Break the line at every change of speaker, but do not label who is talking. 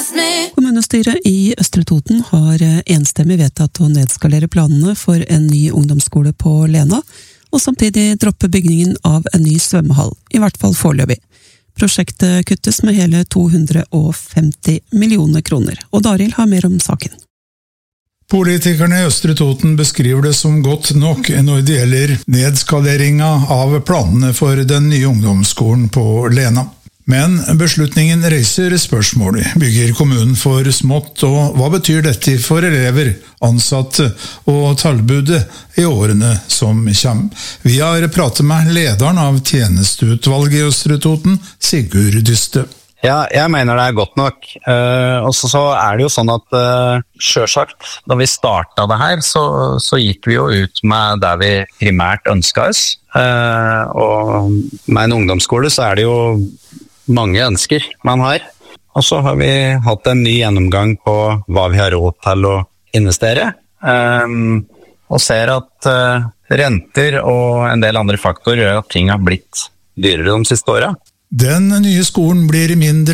Kommunestyret i Østre Toten har enstemmig vedtatt å nedskalere planene for en ny ungdomsskole på Lena, og samtidig droppe byggingen av en ny svømmehall, i hvert fall foreløpig. Prosjektet kuttes med hele 250 millioner kroner, og Daril har mer om saken.
Politikerne i Østre Toten beskriver det som godt nok når det gjelder nedskaleringa av planene for den nye ungdomsskolen på Lena. Men beslutningen reiser spørsmål. Bygger kommunen for smått, og hva betyr dette for elever, ansatte og tilbudet i årene som kommer? Vi har pratet med lederen av tjenesteutvalget i Østre Toten, Sigurd Dyste.
Ja, jeg mener det godt nok. Og så det jo sånn at selvsagt, da vi startet det her, så gikk vi jo ut med det vi primært ønsket oss. Og med en ungdomsskole så det jo mange ønsker man har. Og så har vi hatt en ny gjennomgang på hva vi har råd til å investere. Og ser at renter og en del andre faktorer gjør at ting har blitt dyrere de siste årene.
Den nye skolen blir mindre